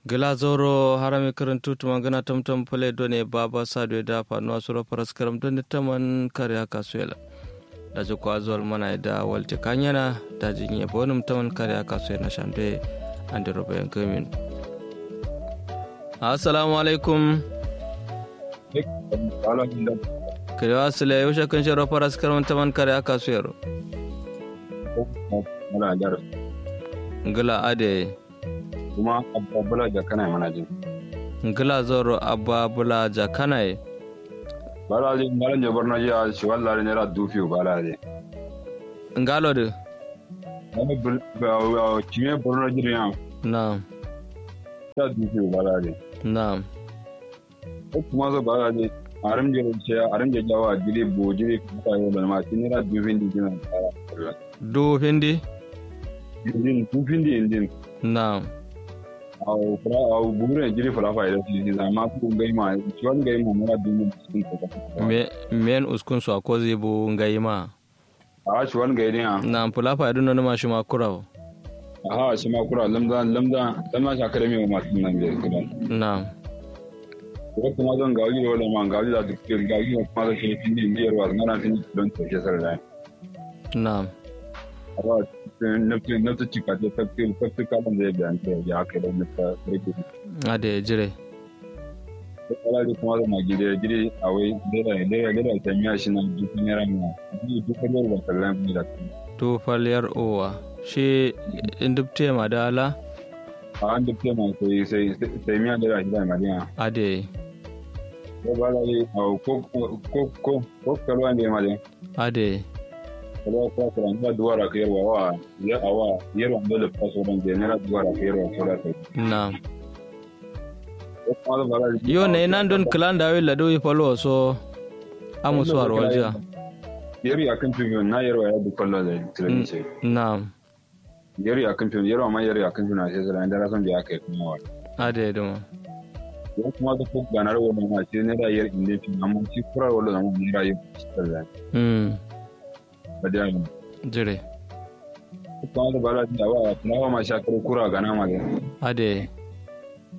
Glazoro harami karantu tumangana tamtam pale done baba sadu da fanuwa sura faras karam don taman kare kasuela da ji kwazol mana da walte kanyana da jinye bonum taman kare kasuela shambe ande robayan kamin. Assalamu alaikum. Kalewa sile yusha kan sharo faras karam taman kare kasuela. Ngala ade kuma abba bula jakana mana jin ngila zoro abba bula jakana balaji malan jabar na ji shi wallahi ne ra dufiyo balaji ngalo de wani ba kime borno ji ne na'am ta dufiyo balaji na'am kuma zo balaji aram je ce aram je jawa jiri bo jiri ka yo da ma tin ra dufin di jina do hindi din dufin di indin na'am au bure jiri fala fa ida ti na ma ku ngai ma ciwan ngai ma mara dumu cikin ka men uskun so ko zai bu ngai ma a ciwan ngai ne na fala fa idun no ma shi ma kurawo aha shi ma kura lamda ma shakare mi ma tin nan ge kudan na'am ko kuma zan gaji wala ma gaji da duk gaji kuma da shi tin din biyar wa ngana tin don to ke sarra na'am aba nafta cika ta tafi kalan zai bayan ta ya kai da nafta rike ade jire kala da kuma zama gide a wai da ta miya shi nan dukkan yaran mu dukkan yarwa kallon mu da to falyar owa shi indubte madala an dubte ma sai miya da shi da madina ade ko bala yi ko kalwa ne madina ade kalau kau kurang dua rakyat wawa, ya awak, ya orang dulu pas orang general dua rakyat wawa tu. Nah. Yo ne nan don klan dawe lado follow so amu so arwaja. Yeri akan tu na yero ya du follow da television. Nah. Yeri akan tu yero ma yeri akan tu na sai da ndara son biya kai kuma wa. Ade do. Yo kuma da fuk ganar wannan ma sai ne da yeri inde fi amma shi kura wala da mu ne rayu. Badiyan jire kuma da bala da wa kuma ma shakar kura gana ma ade